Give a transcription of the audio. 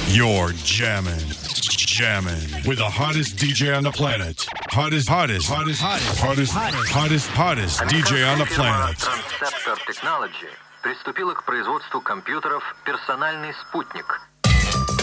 You're jamming with the hottest DJ on the planet. Hottest DJ on the planet. Transceptor Technology приступила к производству компьютеров «Персональный спутник».